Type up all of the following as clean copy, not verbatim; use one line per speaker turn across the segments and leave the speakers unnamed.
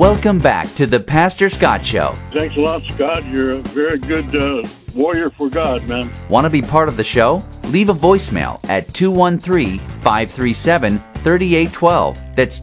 Welcome back to the Pastor Scott Show.
Thanks a lot, Scott. You're a very good warrior for God, man.
Want to be part of the show? Leave a voicemail at 213-537-3812. That's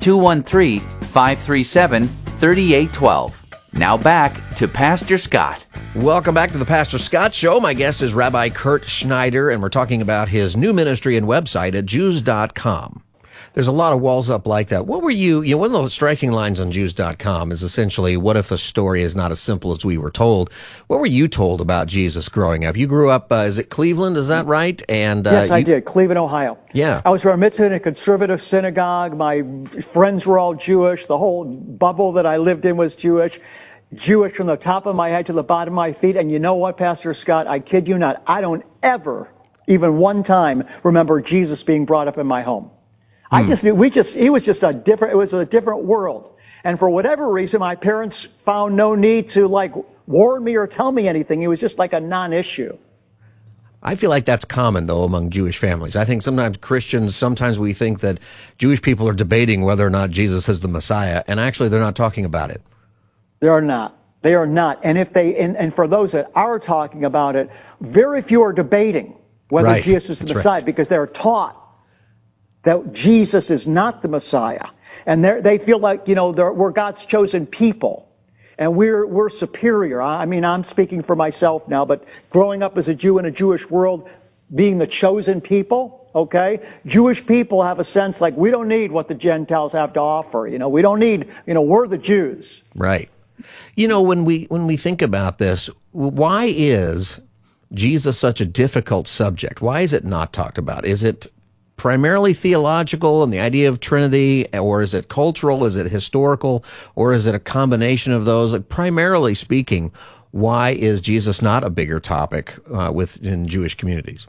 213-537-3812. Now back to Pastor Scott.
Welcome back to the Pastor Scott Show. My guest is Rabbi Kurt Schneider, and we're talking about his new ministry and website at Jews.com. There's a lot of walls up like that. What were one of the striking lines on Jews.com is essentially, what if the story is not as simple as we were told? What were you told about Jesus growing up? You grew up, is it Cleveland, is that right? And
yes, I did. Cleveland, Ohio.
Yeah.
I was bar mitzvah in a conservative synagogue. My friends were all Jewish. The whole bubble that I lived in was Jewish. Jewish from the top of my head to the bottom of my feet. And you know what, Pastor Scott? I kid you not. I don't ever, even one time, remember Jesus being brought up in my home. I just knew it was a different world. And for whatever reason, my parents found no need to warn me or tell me anything. It was just like a non-issue.
I feel like that's common, though, among Jewish families. I think sometimes we think that Jewish people are debating whether or not Jesus is the Messiah, and actually they're not talking about it.
They are not. They are not. And and for those that are talking about it, very few are debating whether Jesus is the Messiah, because they're taught that Jesus is not the Messiah. And they feel like, we're God's chosen people. And we're superior. I mean, I'm speaking for myself now, but growing up as a Jew in a Jewish world, being the chosen people, okay? Jewish people have a sense like, we don't need what the Gentiles have to offer. We don't need, we're the Jews.
Right. When we think about this, why is Jesus such a difficult subject? Why is it not talked about? Is it primarily theological and the idea of Trinity, or is it cultural, is it historical, or is it a combination of those? Primarily speaking, why is Jesus not a bigger topic within Jewish communities?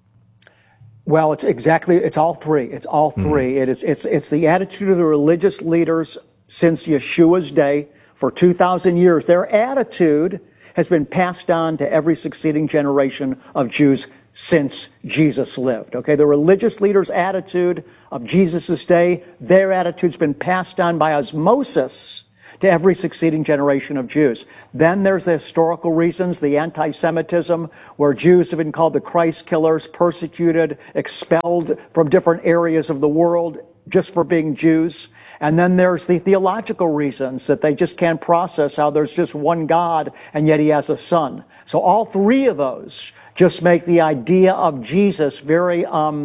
Well, it's all three. It's all three. It's the attitude of the religious leaders since Yeshua's day for 2,000 years. Their attitude has been passed on to every succeeding generation of Jews since Jesus lived. Okay, the religious leaders' attitude of Jesus' day, their attitude's been passed on by osmosis to every succeeding generation of Jews. Then there's the historical reasons, the anti-Semitism, where Jews have been called the Christ killers, persecuted, expelled from different areas of the world just for being Jews. And then there's the theological reasons that they just can't process how there's just one God and yet he has a son. So all three of those just make the idea of Jesus very,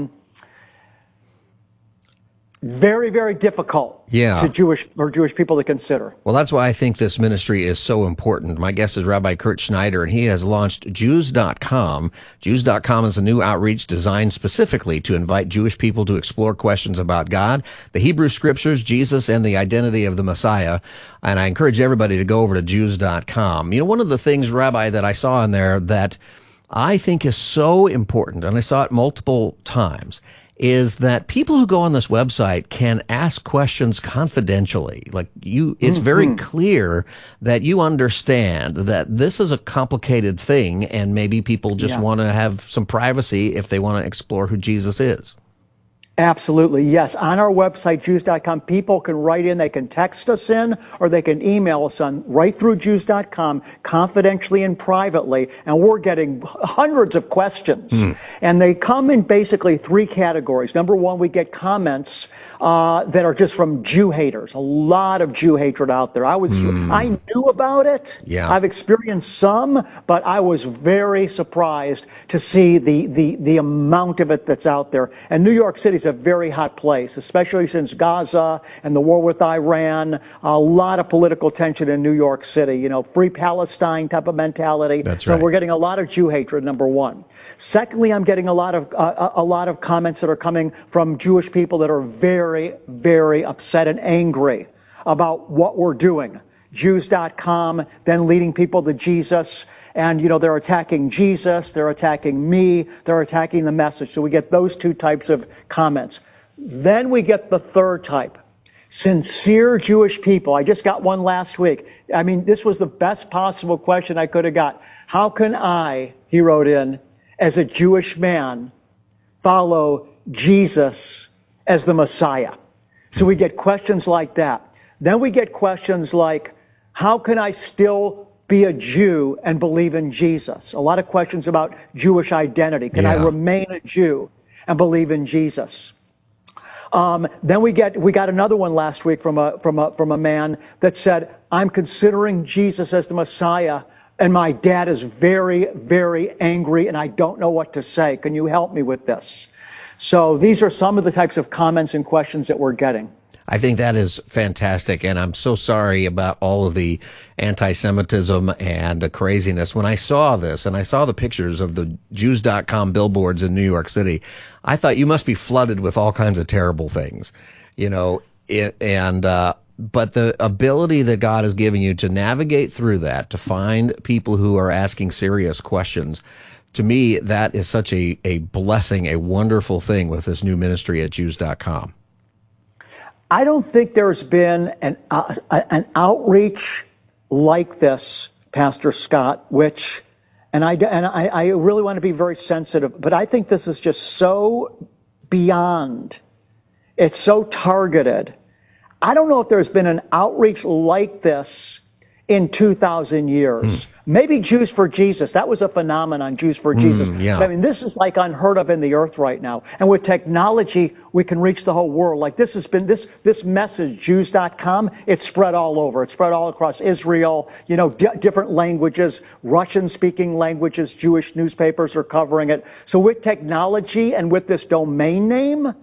very difficult for Jewish people to consider.
Well, that's why I think this ministry is so important. My guest is Rabbi Kurt Schneider, and he has launched Jews.com. Jews.com is a new outreach designed specifically to invite Jewish people to explore questions about God, the Hebrew Scriptures, Jesus, and the identity of the Messiah. And I encourage everybody to go over to Jews.com. One of the things, Rabbi, that I saw in there that I think is so important, and I saw it multiple times, is that people who go on this website can ask questions confidentially. It's very clear that you understand that this is a complicated thing, and maybe people just want to have some privacy if they want to explore who Jesus is.
Absolutely, yes. On our website, Jews.com, people can write in, they can text us in, or they can email us on right through Jews.com, confidentially and privately, and we're getting hundreds of questions. And they come in basically three categories. Number one, we get comments that are just from Jew haters. A lot of Jew hatred out there. I knew about it.
Yeah.
I've experienced some, but I was very surprised to see the amount of it that's out there. And New York City is a very hot place, especially since Gaza and the war with Iran. A lot of political tension in New York City. Free Palestine type of mentality.
That's right.
So we're getting a lot of Jew hatred. Number one. Secondly, I'm getting a lot of comments that are coming from Jewish people that are very, very upset and angry about what we're doing. Jews.com, then leading people to Jesus. And, they're attacking Jesus, they're attacking me, they're attacking the message. So we get those two types of comments. Then we get the third type. Sincere Jewish people. I just got one last week. I mean, this was the best possible question I could have got. How can I, he wrote in, as a Jewish man, follow Jesus as the Messiah? So we get questions like that. Then we get questions like, how can I still be a Jew and believe in Jesus? A lot of questions about Jewish identity. Can I remain a Jew and believe in Jesus? Then we got another one last week from a man that said, I'm considering Jesus as the Messiah, and my dad is very, very angry, and I don't know what to say. Can you help me with this? So these are some of the types of comments and questions that we're getting.
I think that is fantastic, and I'm so sorry about all of the anti-Semitism and the craziness. When I saw this, and I saw the pictures of the Jews.com billboards in New York City, I thought you must be flooded with all kinds of terrible things, you know, but the ability that God has given you to navigate through that, to find people who are asking serious questions, to me, that is such a blessing, a wonderful thing with this new ministry at Jews.com.
I don't think there's been an outreach like this, Pastor Scott, and I really want to be very sensitive, but I think this is just so beyond. It's so targeted. I don't know if there's been an outreach like this in 2,000 years. Maybe Jews for Jesus. That was a phenomenon, Jews for Jesus.
Yeah.
But I mean, this is like unheard of in the earth right now. And with technology, we can reach the whole world. Like this has been, this message, Jews.com, it's spread all over. It's spread all across Israel, you know, different languages, Russian-speaking languages, Jewish newspapers are covering it. So with technology and with this domain name,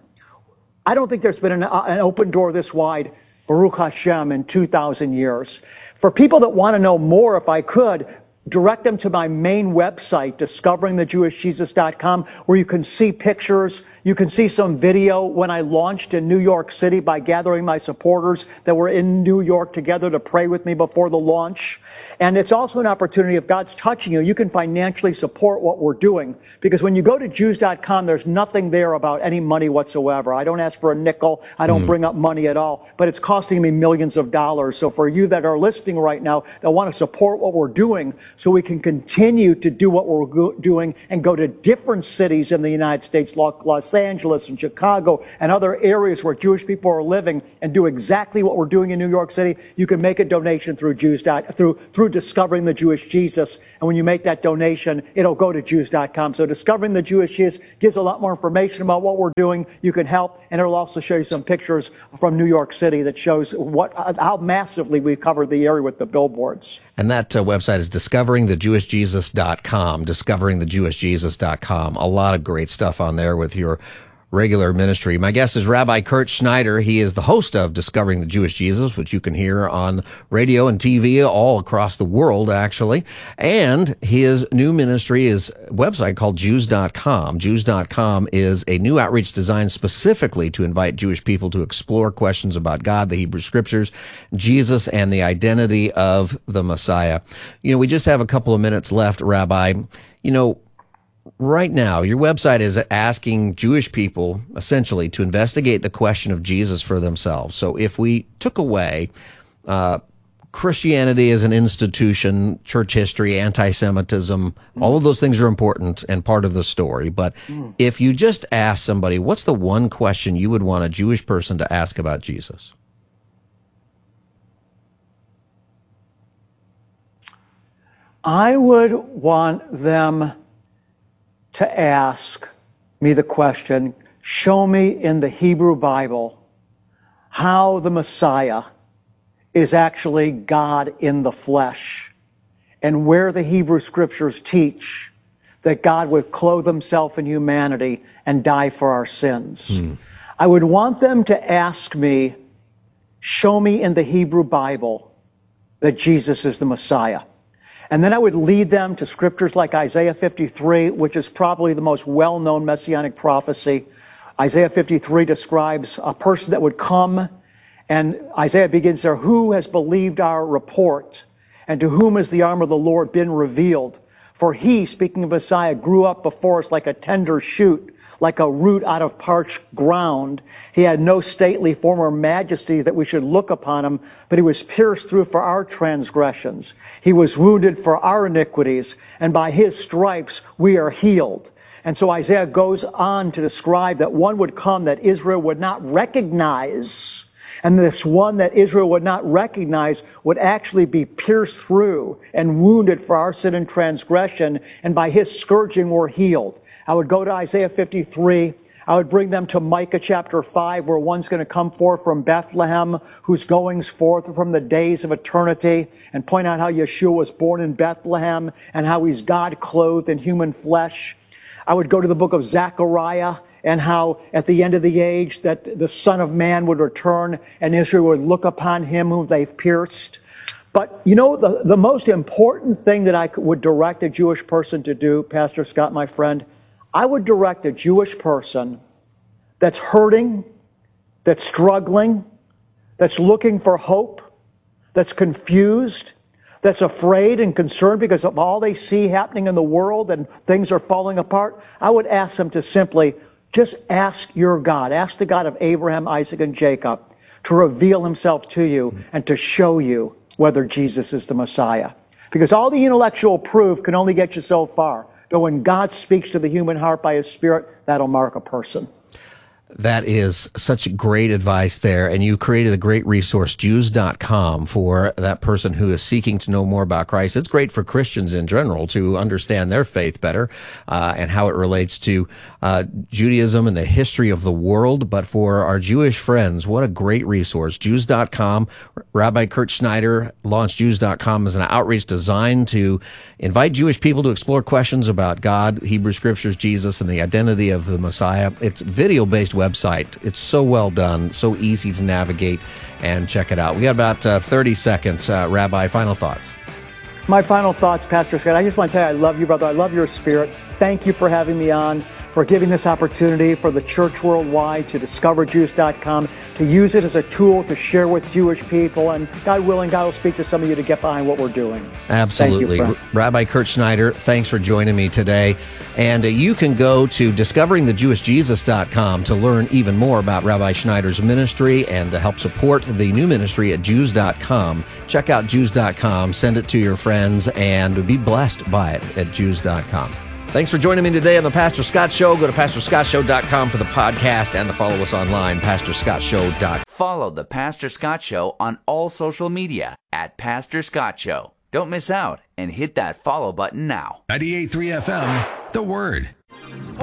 I don't think there's been an open door this wide, Baruch Hashem, in 2,000 years. For people that want to know more, if I could, direct them to my main website, discoveringthejewishjesus.com, where you can see pictures. You can see some video when I launched in New York City by gathering my supporters that were in New York together to pray with me before the launch. And it's also an opportunity, if God's touching you, you can financially support what we're doing. Because when you go to Jews.com, there's nothing there about any money whatsoever. I don't ask for a nickel. I don't bring up money at all. But it's costing me millions of dollars. So for you that are listening right now, that want to support what we're doing so we can continue to do what we're doing and go to different cities in the United States, like Los Angeles and Chicago and other areas where Jewish people are living, and do exactly what we're doing in New York City, you can make a donation through through Discovering the Jewish Jesus. And when you make that donation, it'll go to Jews.com. So Discovering the Jewish Jesus gives a lot more information about what we're doing. You can help, and it'll also show you some pictures from New York City that shows how massively we've covered the area with the billboards.
And that website is discoveringthejewishjesus.com, discoveringthejewishjesus.com. A lot of great stuff on there with your regular ministry. My guest is Rabbi Kurt Schneider. He is the host of Discovering the Jewish Jesus, which you can hear on radio and TV all across the world, actually. And his new ministry is a website called Jews.com. Jews.com is a new outreach designed specifically to invite Jewish people to explore questions about God, the Hebrew Scriptures, Jesus, and the identity of the Messiah. You know, we just have a couple of minutes left, Rabbi. You know, right now, your website is asking Jewish people, essentially, to investigate the question of Jesus for themselves. So if we took away Christianity as an institution, church history, anti-Semitism, all of those things are important and part of the story. But if you just ask somebody, what's the one question you would want a Jewish person to ask about Jesus?
I would want them to ask me the question, show me in the Hebrew Bible how the Messiah is actually God in the flesh, and where the Hebrew Scriptures teach that God would clothe himself in humanity and die for our sins. I would want them to ask me, show me in the Hebrew Bible that Jesus is the Messiah. And then I would lead them to scriptures like Isaiah 53, which is probably the most well-known messianic prophecy. Isaiah 53 describes a person that would come, and Isaiah begins there, who has believed our report, and to whom has the arm of the Lord been revealed? For he, speaking of Messiah, grew up before us like a tender shoot, like a root out of parched ground. He had no stately form or majesty that we should look upon him, but he was pierced through for our transgressions. He was wounded for our iniquities, and by his stripes we are healed. And so Isaiah goes on to describe that one would come that Israel would not recognize, And this one that Israel would not recognize would actually be pierced through and wounded for our sin and transgression, and by his scourging we're healed. I would go to Isaiah 53. I would bring them to Micah chapter 5, where one's going to come forth from Bethlehem, whose goings forth from the days of eternity, and point out how Yeshua was born in Bethlehem and how he's God clothed in human flesh. I would go to the book of Zechariah and how at the end of the age that the Son of Man would return and Israel would look upon him whom they've pierced. But you know, the most important thing that I would direct a Jewish person to do, Pastor Scott, my friend, I would direct a Jewish person that's hurting, that's struggling, that's looking for hope, that's confused, that's afraid and concerned because of all they see happening in the world and things are falling apart. I would ask them to simply just ask your God, ask the God of Abraham, Isaac, and Jacob to reveal himself to you and to show you whether Jesus is the Messiah. Because all the intellectual proof can only get you so far. But when God speaks to the human heart by his Spirit, that'll mark a person.
That is such great advice there. And you created a great resource, Jews.com, for that person who is seeking to know more about Christ. It's great for Christians in general to understand their faith better and how it relates to Judaism and the history of the world. But for our Jewish friends, what a great resource. Jews.com. Rabbi Kurt Schneider launched Jews.com as an outreach designed to invite Jewish people to explore questions about God, Hebrew Scriptures, Jesus, and the identity of the Messiah. It's video-based website. It's so well done, so easy to navigate, and check it out. We got about 30 seconds. Rabbi, final thoughts.
My final thoughts, Pastor Scott, I just want to tell you I love you, brother. I love your spirit. Thank you for having me on, for giving this opportunity for the church worldwide to discover Jews.com, to use it as a tool to share with Jewish people. And God willing, God will speak to some of you to get behind what we're doing.
Absolutely.
Thank you,
Rabbi Kurt Schneider, thanks for joining me today. And you can go to discoveringthejewishjesus.com to learn even more about Rabbi Schneider's ministry and to help support the new ministry at Jews.com. Check out Jews.com, send it to your friends, and be blessed by it at Jews.com. Thanks for joining me today on the Pastor Scott Show. Go to PastorScottShow.com for the podcast and to follow us online, PastorScottShow.com.
Follow the Pastor Scott Show on all social media at Pastor Scott Show. Don't miss out and hit that follow button now.
98.3 FM, The Word.